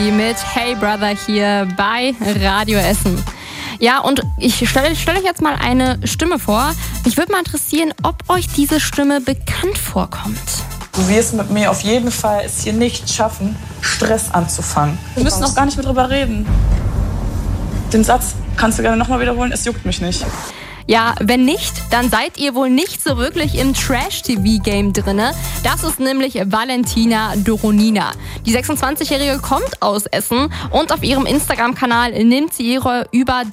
Mit Hey Brother hier bei Radio Essen. Ja, und ich stelle euch jetzt mal eine Stimme vor. Mich würde mal interessieren, ob euch diese Stimme bekannt vorkommt. Du wirst mit mir auf jeden Fall es hier nicht schaffen, Stress anzufangen. Wir müssen auch gar nicht mehr drüber reden. Den Satz kannst du gerne nochmal wiederholen, es juckt mich nicht. Ja, wenn nicht, dann seid ihr wohl nicht so wirklich im Trash-TV-Game drinne. Das ist nämlich Valentina Doronina. Die 26-Jährige kommt aus Essen und auf ihrem Instagram-Kanal nimmt sie ihre über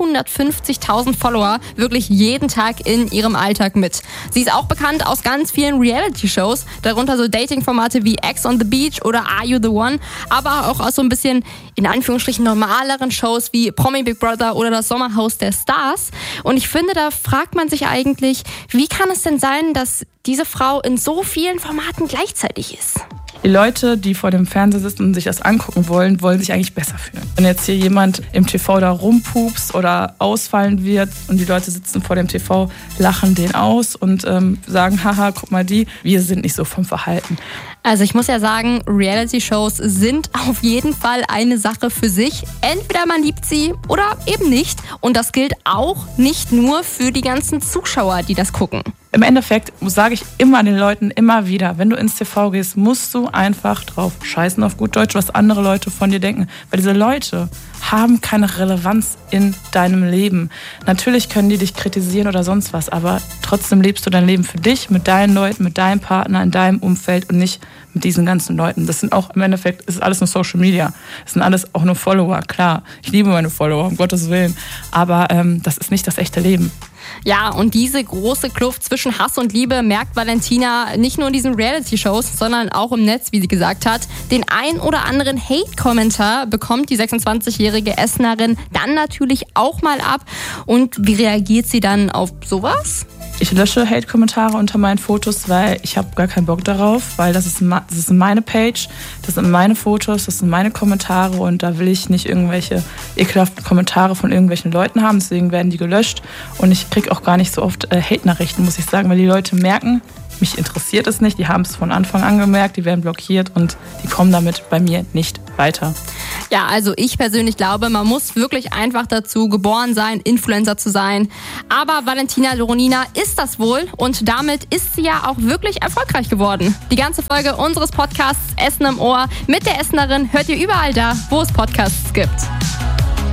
350.000 Follower wirklich jeden Tag in ihrem Alltag mit. Sie ist auch bekannt aus ganz vielen Reality-Shows, darunter so Dating-Formate wie Ex on the Beach oder Are You the One, aber auch aus so ein bisschen, in Anführungsstrichen, normaleren Shows wie Promi Big Brother oder das Sommerhaus der Stars. Und ich finde, da fragt man sich eigentlich, wie kann es denn sein, dass diese Frau in so vielen Formaten gleichzeitig ist? Die Leute, die vor dem Fernseher sitzen und sich das angucken wollen sich eigentlich besser fühlen. Wenn jetzt hier jemand im TV da rumpupst oder ausfallen wird und die Leute sitzen vor dem TV, lachen den aus und sagen, haha, guck mal wir sind nicht so vom Verhalten. Also ich muss ja sagen, Reality-Shows sind auf jeden Fall eine Sache für sich. Entweder man liebt sie oder eben nicht. Und das gilt auch nicht nur für die ganzen Zuschauer, die das gucken. Im Endeffekt sage ich immer den Leuten immer wieder, wenn du ins TV gehst, musst du einfach drauf scheißen, auf gut Deutsch, was andere Leute von dir denken. Weil diese Leute haben keine Relevanz in deinem Leben. Natürlich können die dich kritisieren oder sonst was, aber trotzdem lebst du dein Leben für dich, mit deinen Leuten, mit deinem Partner, in deinem Umfeld und nicht mit diesen ganzen Leuten. Das sind auch, im Endeffekt ist alles nur Social Media. Das sind alles auch nur Follower, klar. Ich liebe meine Follower, um Gottes Willen. Aber das ist nicht das echte Leben. Ja, und diese große Kluft zwischen Hass und Liebe merkt Valentina nicht nur in diesen Reality-Shows, sondern auch im Netz, wie sie gesagt hat. Den ein oder anderen Hate-Kommentar bekommt die 26-jährige Essenerin dann natürlich auch mal ab. Und wie reagiert sie dann auf sowas? Ich lösche Hate-Kommentare unter meinen Fotos, weil ich habe gar keinen Bock darauf, weil das ist meine Page, das sind meine Fotos, das sind meine Kommentare und da will ich nicht irgendwelche ekelhaften Kommentare von irgendwelchen Leuten haben, deswegen werden die gelöscht und ich kriege auch gar nicht so oft Hate-Nachrichten, muss ich sagen, weil die Leute merken, mich interessiert es nicht, die haben es von Anfang an gemerkt, die werden blockiert und die kommen damit bei mir nicht weiter. Ja, also ich persönlich glaube, man muss wirklich einfach dazu geboren sein, Influencer zu sein. Aber Valentina Doronina ist das wohl und damit ist sie ja auch wirklich erfolgreich geworden. Die ganze Folge unseres Podcasts Essen im Ohr mit der Essenerin hört ihr überall da, wo es Podcasts gibt.